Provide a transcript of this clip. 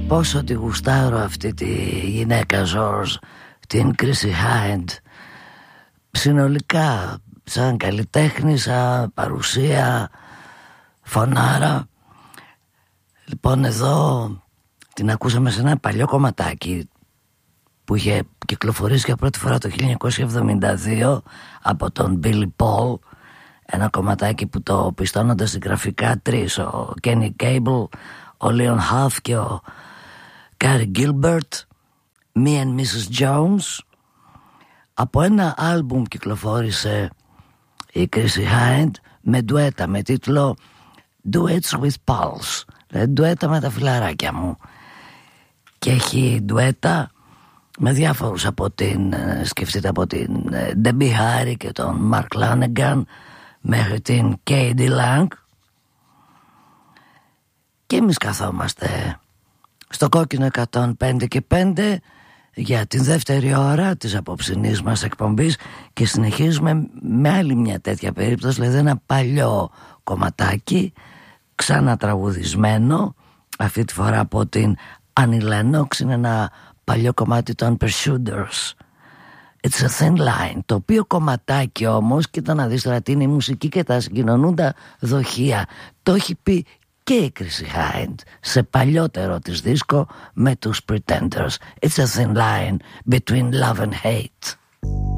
πόσο τη γουστάρω αυτή τη γυναίκα Ζορζ, την Chrissie Hynde, συνολικά σαν καλλιτέχνη, σαν παρουσία, φωνάρα. Λοιπόν, εδώ την ακούσαμε σε ένα παλιό κομματάκι που είχε κυκλοφορήσει για πρώτη φορά το 1972 από τον Billy Paul. Ένα κομματάκι που το πιστώνονται στην γραφικά τρεις, ο Kenny Cable, ο Leon Huff και ο Gary Gilbert, Me and Mrs. Jones. Από ένα άλμπουμ κυκλοφόρησε η Chrissie Hynde με ντουέτα με τίτλο Duets with Pulse, δηλαδή ντουέτα με τα φιλαράκια μου, και έχει ντουέτα με διάφορους από την, σκεφτείτε, από την Debbie Harry και τον Mark Lanegan μέχρι την K.D. Lang. Και εμείς καθόμαστε στο κόκκινο 105 και 5 για την δεύτερη ώρα της απόψινής μας εκπομπής και συνεχίζουμε με άλλη μια τέτοια περίπτωση, δηλαδή ένα παλιό κομματάκι ξανατραγουδισμένο, αυτή τη φορά από την Annie Lennox. Είναι ένα παλιό κομμάτι των Pursuers, It's a Thin Line. Το οποίο κομματάκι όμως, κοίτα να δεις τώρα τι είναι η μουσική και τα συγκοινωνούντα δοχεία, το έχει πει και η Chrissie Hynde σε παλιότερο της δίσκο με τους Pretenders. It's a thin line between love and hate.